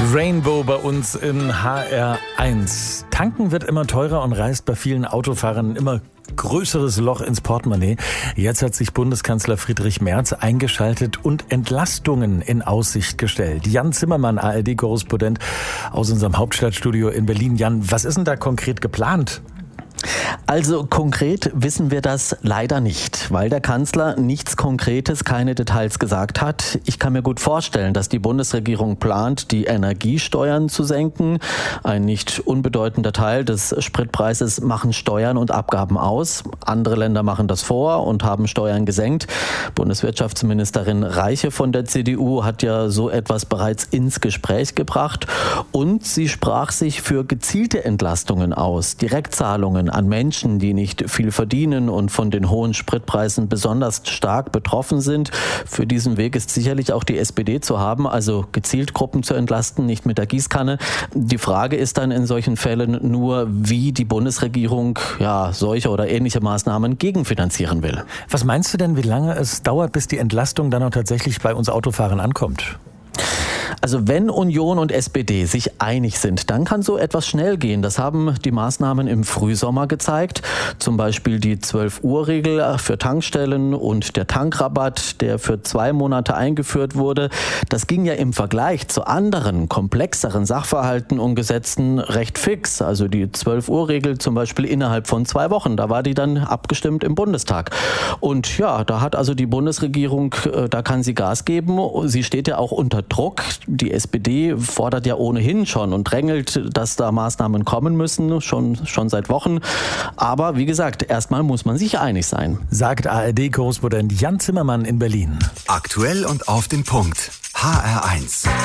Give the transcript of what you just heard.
Rainbow bei uns in HR1. Tanken wird immer teurer und reißt bei vielen Autofahrern ein immer größeres Loch ins Portemonnaie. Jetzt hat sich Bundeskanzler Friedrich Merz eingeschaltet und Entlastungen in Aussicht gestellt. Jan Zimmermann, ARD-Korrespondent aus unserem Hauptstadtstudio in Berlin. Jan, was ist denn da konkret geplant? Also konkret wissen wir das leider nicht, weil der Kanzler nichts Konkretes, keine Details gesagt hat. Ich kann mir gut vorstellen, dass die Bundesregierung plant, die Energiesteuern zu senken. Ein nicht unbedeutender Teil des Spritpreises machen Steuern und Abgaben aus. Andere Länder machen das vor und haben Steuern gesenkt. Bundeswirtschaftsministerin Reiche von der CDU hat ja so etwas bereits ins Gespräch gebracht. Und sie sprach sich für gezielte Entlastungen aus, Direktzahlungen an Menschen, die nicht viel verdienen und von den hohen Spritpreisen besonders stark betroffen sind. Für diesen Weg ist sicherlich auch die SPD zu haben, also gezielt Gruppen zu entlasten, nicht mit der Gießkanne. Die Frage ist dann in solchen Fällen nur, wie die Bundesregierung solche oder ähnliche Maßnahmen gegenfinanzieren will. Was meinst du denn, wie lange es dauert, bis die Entlastung dann auch tatsächlich bei uns Autofahrern ankommt? Also wenn Union und SPD sich einig sind, dann kann so etwas schnell gehen. Das haben die Maßnahmen im Frühsommer gezeigt. Zum Beispiel die 12-Uhr-Regel für Tankstellen und der Tankrabatt, der für 2 Monate eingeführt wurde. Das ging ja im Vergleich zu anderen, komplexeren Sachverhalten und Gesetzen recht fix. Also die 12-Uhr-Regel zum Beispiel innerhalb von 2 Wochen. Da war die dann abgestimmt im Bundestag. Und ja, da hat also die Bundesregierung, da kann sie Gas geben. Sie steht ja auch unter Druck. Die SPD fordert ja ohnehin schon und drängelt, dass da Maßnahmen kommen müssen, schon seit Wochen. Aber wie gesagt, erstmal muss man sich einig sein. Sagt ARD-Korrespondent Jan Zimmermann in Berlin. Aktuell und auf den Punkt. HR1.